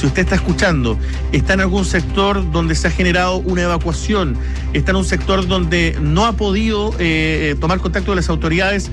si usted está escuchando, está en algún sector donde se ha generado una evacuación, está en un sector donde no ha podido tomar contacto con las autoridades,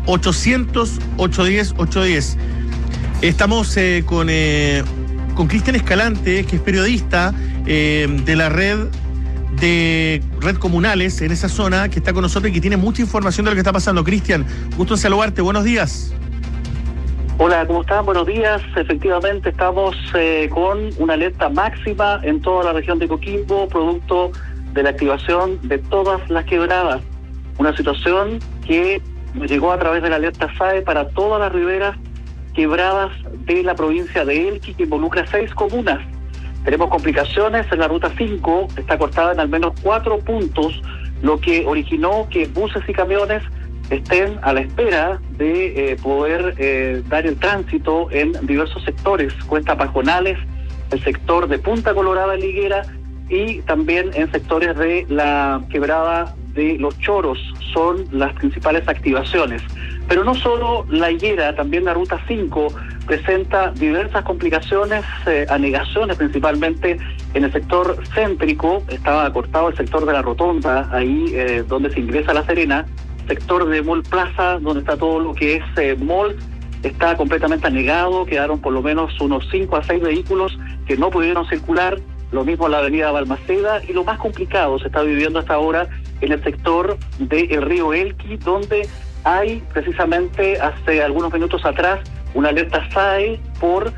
800-810-810. Estamos con Cristian Escalante, que es periodista de la red comunales en esa zona, que está con nosotros y que tiene mucha información de lo que está pasando. Cristian, gusto en saludarte, buenos días. Hola, ¿cómo están? Buenos días. Efectivamente estamos con una alerta máxima en toda la región de Coquimbo, producto de la activación de todas las quebradas. Una situación que llegó a través de la alerta SAE para todas las riberas quebradas de la provincia de Elqui, que involucra 6 comunas. Tenemos complicaciones en la ruta 5, está cortada en al menos 4 puntos, lo que originó que buses y camiones estén a la espera de poder dar el tránsito en diversos sectores, cuentas pajonales, el sector de Punta Colorada en Liguera y también en sectores de la quebrada de Los Choros, son las principales activaciones. Pero no solo la higuera, también la ruta 5 presenta diversas complicaciones, anegaciones principalmente en el sector céntrico. Estaba cortado el sector de la Rotonda, ahí donde se ingresa a La Serena, sector de Mall Plaza, donde está todo lo que es mall, está completamente anegado, quedaron por lo menos unos 5 a 6 vehículos que no pudieron circular, lo mismo en la avenida Balmaceda, y lo más complicado se está viviendo hasta ahora en el sector del río Elqui, donde hay precisamente hace algunos minutos atrás una alerta SAE por,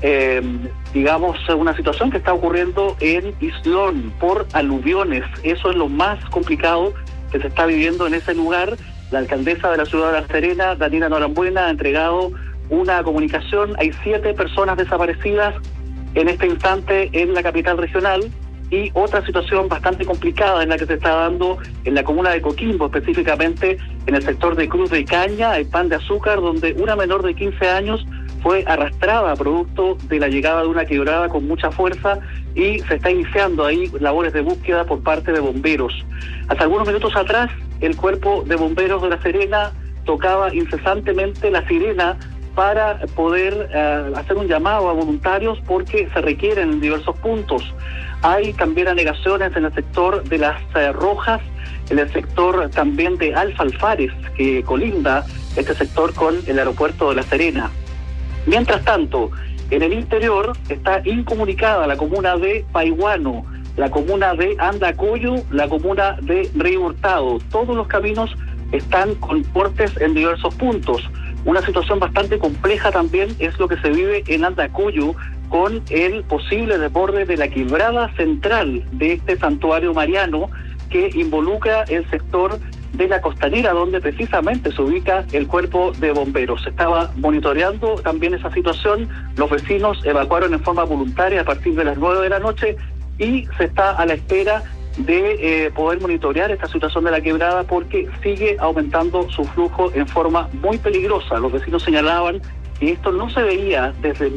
una situación que está ocurriendo en Islón por aluviones. Eso es lo más complicado que se está viviendo en ese lugar. La alcaldesa de la ciudad de La Serena, Daniela Norambuena, ha entregado una comunicación. Hay 7 personas desaparecidas en este instante en la capital regional, y otra situación bastante complicada en la que se está dando en la comuna de Coquimbo, específicamente en el sector de Cruz de Caña, el Pan de Azúcar, donde una menor de 15 años fue arrastrada producto de la llegada de una quebrada con mucha fuerza, y se está iniciando ahí labores de búsqueda por parte de bomberos. Hace algunos minutos atrás, el cuerpo de bomberos de La Serena tocaba incesantemente la sirena para poder hacer un llamado a voluntarios, porque se requieren en diversos puntos. Hay también anegaciones en el sector de Las Rojas, en el sector también de Alfalfares, que colinda este sector con el aeropuerto de La Serena. Mientras tanto, en el interior está incomunicada la comuna de Paiguano, la comuna de Andacoyo, la comuna de Río Hurtado. Todos los caminos están con cortes en diversos puntos. Una situación bastante compleja también es lo que se vive en Andacoyo, con el posible desborde de la quebrada central de este santuario mariano, que involucra el sector de la costanera, donde precisamente se ubica el cuerpo de bomberos. Se estaba monitoreando también esa situación. Los vecinos evacuaron en forma voluntaria a partir de las 9 de la noche, y se está a la espera de poder monitorear esta situación de la quebrada, porque sigue aumentando su flujo en forma muy peligrosa. Los vecinos señalaban que esto no se veía desde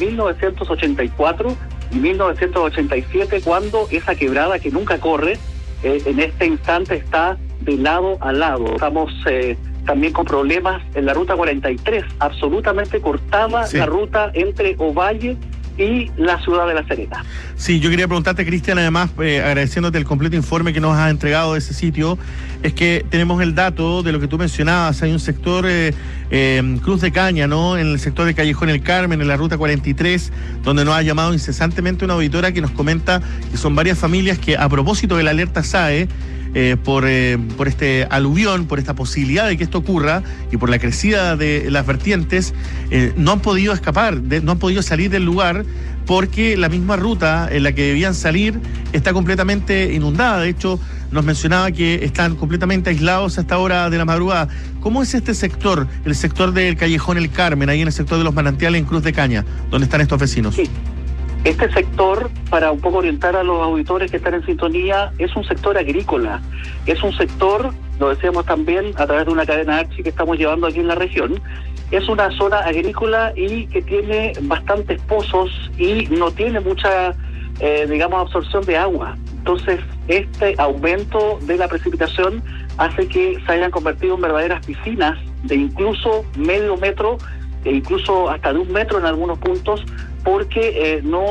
1984 y 1987, cuando esa quebrada, que nunca corre, en este instante está de lado a lado. Estamos también con problemas en la ruta 43, absolutamente cortada, sí, la ruta entre Ovalle y la ciudad de La Serena. Sí, yo quería preguntarte, Cristian, además, agradeciéndote el completo informe que nos has entregado de ese sitio, es que tenemos el dato de lo que tú mencionabas. Hay un sector, Cruz de Caña, ¿no?, en el sector de Callejón El Carmen, en la ruta 43, donde nos ha llamado incesantemente una auditora que nos comenta que son varias familias que, a propósito de la alerta SAE, por este aluvión, por esta posibilidad de que esto ocurra y por la crecida de las vertientes, no han podido escapar, no han podido salir del lugar, porque la misma ruta en la que debían salir está completamente inundada. De hecho, nos mencionaba que están completamente aislados a esta hora de la madrugada. ¿Cómo es este sector, el sector del Callejón El Carmen, ahí en el sector de los manantiales en Cruz de Caña, donde están estos vecinos? Sí. Este sector, para un poco orientar a los auditores que están en sintonía, es un sector agrícola. Es un sector, lo decíamos también a través de una cadena Archi que estamos llevando aquí en la región, es una zona agrícola y que tiene bastantes pozos y no tiene mucha, absorción de agua. Entonces, este aumento de la precipitación hace que se hayan convertido en verdaderas piscinas de incluso medio metro e incluso hasta de 1 metro en algunos puntos, porque no